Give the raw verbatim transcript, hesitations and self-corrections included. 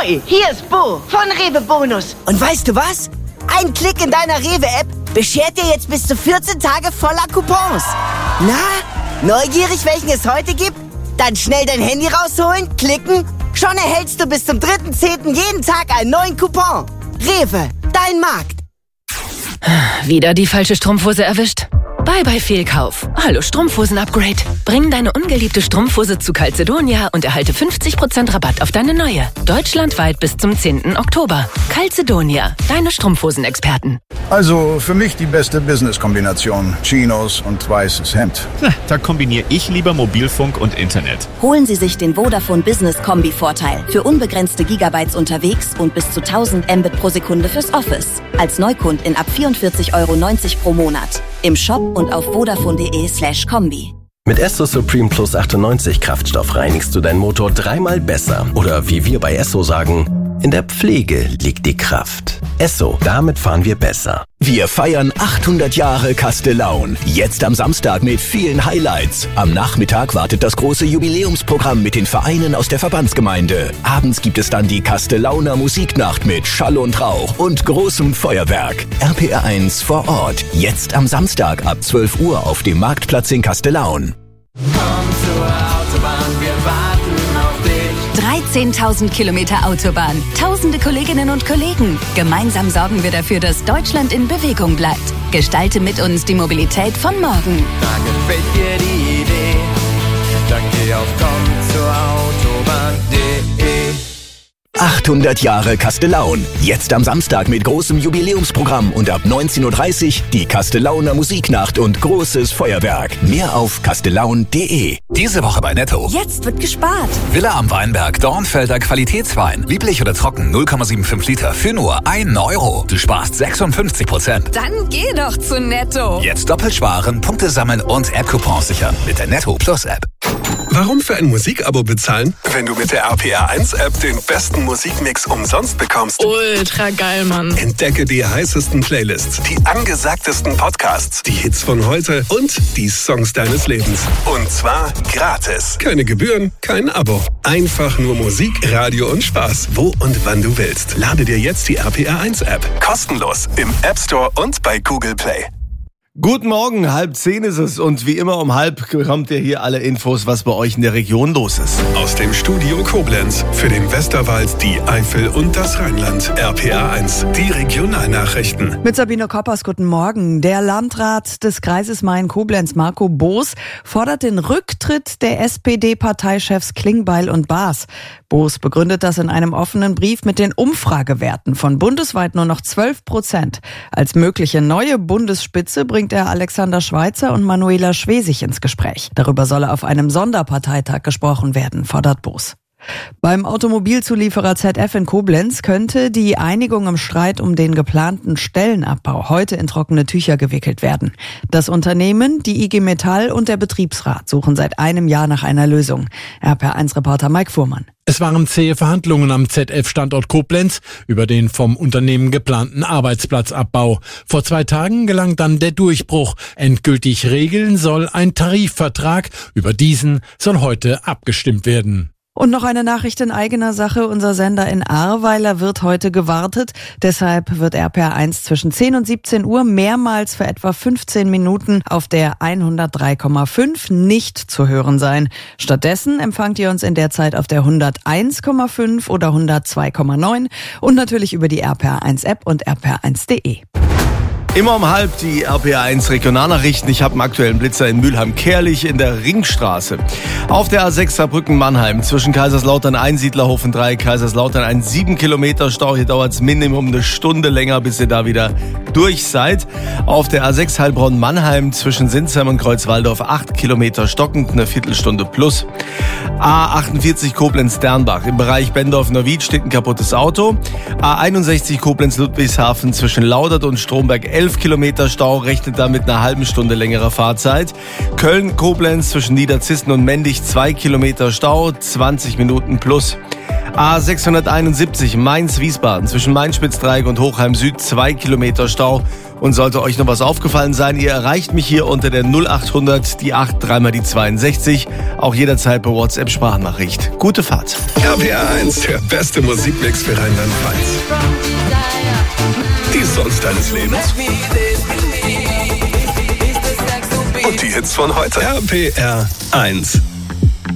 Hi, hier ist Bo von Rewe Bonus. Und weißt du was? Ein Klick in deiner Rewe-App beschert dir jetzt bis zu vierzehn Tage voller Coupons. Na, neugierig, welchen es heute gibt? Dann schnell dein Handy rausholen, klicken. Schon erhältst du bis zum dritten zehnten jeden Tag einen neuen Coupon. Rewe, dein Markt. Wieder die falsche Strumpfhose erwischt? Bye bye Fehlkauf. Hallo Strumpfhosen-Upgrade. Bring deine ungeliebte Strumpfhose zu Calzedonia und erhalte fünfzig Prozent Rabatt auf deine neue. Deutschlandweit bis zum zehnten Oktober. Calzedonia, deine Strumpfhosen-Experten. Also für mich die beste Business-Kombination. Chinos und weißes Hemd. Na, da kombiniere ich lieber Mobilfunk und Internet. Holen Sie sich den Vodafone Business Kombi-Vorteil. Für unbegrenzte Gigabytes unterwegs und bis zu tausend Mbit pro Sekunde fürs Office. Als Neukundin ab vierundvierzig Euro neunzig pro Monat. Im Shop und auf vodafone.de slash Kombi. Mit Esso Supreme Plus achtundneunzig Kraftstoff reinigst du deinen Motor dreimal besser. Oder wie wir bei Esso sagen, in der Pflege liegt die Kraft. Esso, damit fahren wir besser. Wir feiern achthundert Jahre Castellaun. Jetzt am Samstag mit vielen Highlights. Am Nachmittag wartet das große Jubiläumsprogramm mit den Vereinen aus der Verbandsgemeinde. Abends gibt es dann die Castellauner Musiknacht mit Schall und Rauch und großem Feuerwerk. R P R eins vor Ort. Jetzt am Samstag ab zwölf Uhr auf dem Marktplatz in Castellaun. Komm zur Autobahn, wir warten auf dich. dreizehntausend Kilometer Autobahn, tausende Kolleginnen und Kollegen. Gemeinsam sorgen wir dafür, dass Deutschland in Bewegung bleibt. Gestalte mit uns die Mobilität von morgen. Da gefällt dir die Idee, dann geh auf komm zur Autobahn punkt de. achthundert Jahre Castellaun. Jetzt am Samstag mit großem Jubiläumsprogramm und ab neunzehn Uhr dreißig die Castellauner Musiknacht und großes Feuerwerk. Mehr auf castellaun punkt de. Diese Woche bei Netto. Jetzt wird gespart. Villa am Weinberg, Dornfelder Qualitätswein. Lieblich oder trocken, null Komma fünfundsiebzig Liter für nur einen Euro. Du sparst sechsundfünfzig Prozent. Dann geh doch zu Netto. Jetzt doppelt sparen, Punkte sammeln und App-Coupons sichern mit der Netto Plus App. Warum für ein Musikabo bezahlen, wenn du mit der R P R eins App den besten Musikmix umsonst bekommst? Ultra geil, Mann. Entdecke die heißesten Playlists, die angesagtesten Podcasts, die Hits von heute und die Songs deines Lebens. Und zwar gratis. Keine Gebühren, kein Abo. Einfach nur Musik, Radio und Spaß, wo und wann du willst. Lade dir jetzt die R P R eins App. Kostenlos im App Store und bei Google Play. Guten Morgen, halb zehn ist es und wie immer um halb bekommt ihr hier alle Infos, was bei euch in der Region los ist. Aus dem Studio Koblenz für den Westerwald, die Eifel und das Rheinland. R P R eins, die Regionalnachrichten. Mit Sabine Koppers, guten Morgen. Der Landrat des Kreises Main-Koblenz, Marco Boos, fordert den Rücktritt der S P D-Parteichefs Klingbeil und Baas. Boos begründet das in einem offenen Brief mit den Umfragewerten von bundesweit nur noch zwölf Prozent. Als mögliche neue Bundesspitze bringt er Alexander Schweitzer und Manuela Schwesig ins Gespräch. Darüber solle auf einem Sonderparteitag gesprochen werden, fordert Boos. Beim Automobilzulieferer Z F in Koblenz könnte die Einigung im Streit um den geplanten Stellenabbau heute in trockene Tücher gewickelt werden. Das Unternehmen, die I G Metall und der Betriebsrat suchen seit einem Jahr nach einer Lösung. R P R eins Reporter Mike Fuhrmann. Es waren zähe Verhandlungen am Z F-Standort Koblenz über den vom Unternehmen geplanten Arbeitsplatzabbau. Vor zwei Tagen gelang dann der Durchbruch. Endgültig regeln soll ein Tarifvertrag. Über diesen soll heute abgestimmt werden. Und noch eine Nachricht in eigener Sache. Unser Sender in Ahrweiler wird heute gewartet. Deshalb wird R P R eins zwischen zehn und siebzehn Uhr mehrmals für etwa fünfzehn Minuten auf der hundertdrei Komma fünf nicht zu hören sein. Stattdessen empfangt ihr uns in der Zeit auf der hunderteins Komma fünf oder hundertzwei Komma neun und natürlich über die R P R eins App und r p r eins punkt de. Immer um halb die R P R eins Regionalnachrichten. Ich habe einen aktuellen Blitzer in Mülheim-Kerlich in der Ringstraße. Auf der A sechs Saarbrücken-Mannheim zwischen Kaiserslautern Einsiedlerhofen drei, Kaiserslautern ein sieben Kilometer Stau. Hier dauert es Minimum eine Stunde länger, bis ihr da wieder durch seid. Auf der A sechs Heilbronn-Mannheim zwischen Sinsheim und Kreuzwaldorf acht Kilometer stockend, eine Viertelstunde plus. A achtundvierzig Koblenz-Dernbach im Bereich Bendorf-Neuwied steht ein kaputtes Auto. A einundsechzig Koblenz-Ludwigshafen zwischen Laudert und Stromberg elf Kilometer Stau, rechnet da mit einer halben Stunde längerer Fahrzeit. Köln-Koblenz zwischen Niederzissen und Mendig zwei Kilometer Stau, zwanzig Minuten plus. A sechshunderteinundsiebzig Mainz-Wiesbaden zwischen Main-Spitzdreieck und Hochheim Süd zwei Kilometer Stau. Und sollte euch noch was aufgefallen sein, ihr erreicht mich hier unter der null acht hundert, die acht, dreimal die zweiundsechzig, auch jederzeit per WhatsApp-Sprachnachricht. Gute Fahrt. R P R eins, der beste Musikmix für Rheinland-Pfalz. Die Songs deines Lebens. Und die Hits von heute. R P R eins.